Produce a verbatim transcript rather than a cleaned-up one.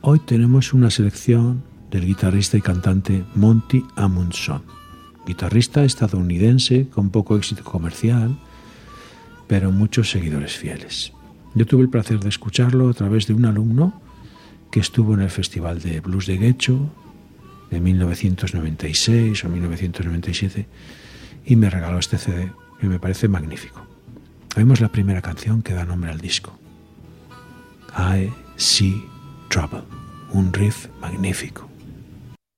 Hoy tenemos una selección del guitarrista y cantante Monty Amundson, guitarrista estadounidense con poco éxito comercial, pero muchos seguidores fieles. Yo tuve el placer de escucharlo a través de un alumno que estuvo en el Festival de Blues de Guecho de mil novecientos noventa y seis o mil novecientos noventa y siete y me regaló este C D que me parece magnífico. Oímos la primera canción que da nombre al disco, I See Trouble, un riff magnífico.